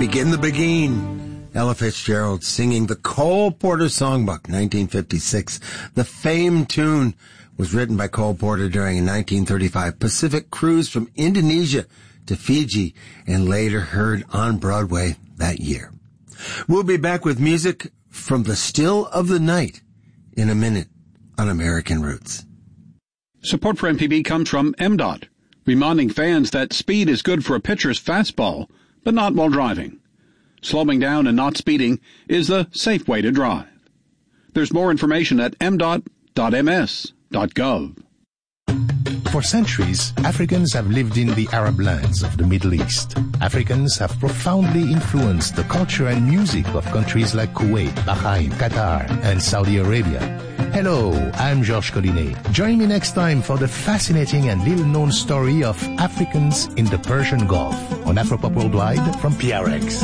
Begin the Beguine. Ella Fitzgerald singing the Cole Porter Songbook, 1956. The famed tune was written by Cole Porter during a 1935 Pacific cruise from Indonesia to Fiji and later heard on Broadway that year. We'll be back with music from the Still of the Night in a minute on American Roots. Support for MPB comes from MDOT, reminding fans that speed is good for a pitcher's fastball, but not while driving. Slowing down and not speeding is the safe way to drive. There's more information at mdot.ms.gov. For centuries, Africans have lived in the Arab lands of the Middle East. Africans have profoundly influenced the culture and music of countries like Kuwait, Bahrain, Qatar, and Saudi Arabia. Hello, I'm Georges Collinet. Join me next time for the fascinating and little-known story of Africans in the Persian Gulf on Afropop Worldwide from PRX.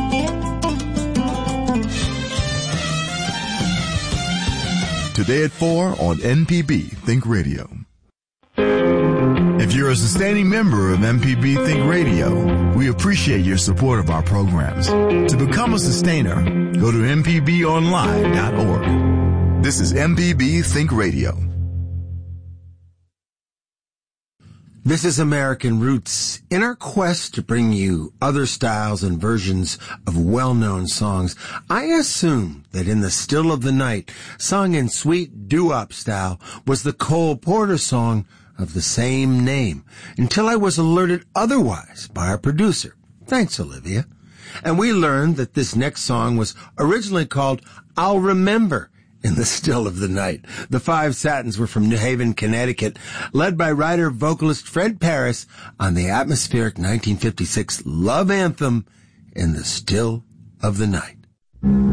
Today at 4 on MPB Think Radio. If you're a sustaining member of MPB Think Radio, we appreciate your support of our programs. To become a sustainer, go to mpbonline.org. This is MPB Think Radio. This is American Roots. In our quest to bring you other styles and versions of well-known songs, I assume that in the Still of the Night, sung in sweet doo-wop style, was the Cole Porter song of the same name, until I was alerted otherwise by our producer. Thanks, Olivia. And we learned that this next song was originally called I'll Remember in the Still of the Night. The Five Satins were from New Haven, Connecticut, led by writer-vocalist Fred Paris on the atmospheric 1956 love anthem in the Still of the Night.